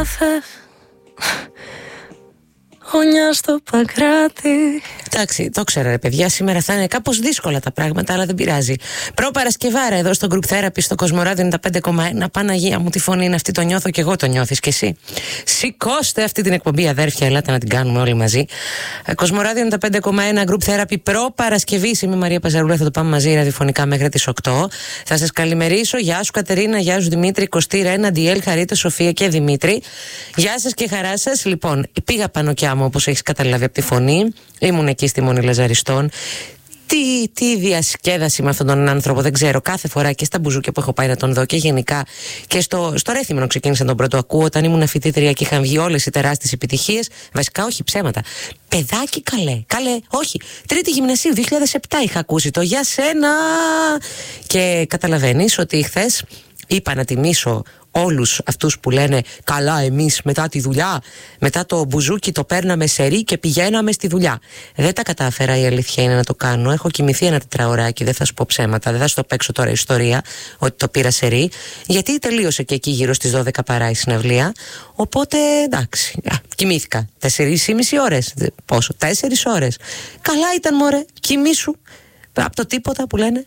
Χωνιά στο Παγκράτη. Εντάξει, το ξέρω ρε παιδιά, σήμερα θα είναι κάπως δύσκολα τα πράγματα, αλλά δεν πειράζει. Προπαρασκευάρα εδώ στο Group Therapy στο Κοσμοράδιο 95,1. Παναγία μου, τη φωνή είναι αυτή, το νιώθω και εγώ, το νιώθεις κι εσύ. Σηκώστε αυτή την εκπομπή, αδέρφια, ελάτε να την κάνουμε όλοι μαζί. Κοσμοράδιο 95,1 Group Therapy προπαρασκευή. Είμαι η Μαρία Παζαρούλα, θα το πάμε μαζί ραδιοφωνικά μέχρι τις 8. Θα σας καλημερίσω. Γεια σου Κατερίνα, γεια σου Δημήτρη, Κωστή, Ρένα, Ντιέλ, Χαρίτα, Σοφία και Δημήτρη. Γεια σας και χαρά σας. Λοιπόν, πήγα πάνω κι άμμο, όπως έχεις καταλάβει από τη φωνή. Ήμουν εκεί στη Μονή Λαζαριστών. Τι διασκέδαση με αυτόν τον άνθρωπο, δεν ξέρω. Κάθε φορά και στα μπουζούκια που έχω πάει να τον δω και γενικά και στο Ρέθυμνο ξεκίνησα τον πρώτο ακούω όταν ήμουν φοιτήτρια και είχαν βγει όλες οι τεράστιες επιτυχίες. Βασικά, όχι ψέματα. Παιδάκι καλέ, όχι. Τρίτη γυμνασίου, 2007 είχα ακούσει το «Για σένα». Και καταλαβαίνεις ότι χθες είπα να τιμήσω όλους αυτούς που λένε καλά εμείς μετά τη δουλειά, μετά το μπουζούκι το παίρναμε σερί και πηγαίναμε στη δουλειά. Δεν τα κατάφερα, η αλήθεια είναι, να το κάνω. Έχω κοιμηθεί ένα τετραωράκι, δεν θα σου πω ψέματα, δεν θα σου το παίξω τώρα ιστορία ότι το πήρα σερί, γιατί τελείωσε και εκεί γύρω στις 12 παρά η συναυλία. Οπότε εντάξει, κοιμήθηκα 4,5 ώρες. Πόσο, 4 ώρες. Καλά ήταν μωρέ, κοιμήσου. Από το τίποτα που λένε.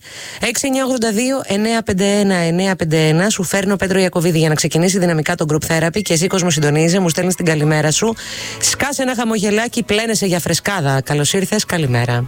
6982-951-951. Σου φέρνω Πέτρο Ιακωβίδη για να ξεκινήσει δυναμικά το Group Therapy. Και εσύ κόσμο συντονίζει, μου στέλνεις την καλημέρα σου. Σκάσε ένα χαμογελάκι, πλένεσαι για φρεσκάδα. Καλώς ήρθες, καλημέρα.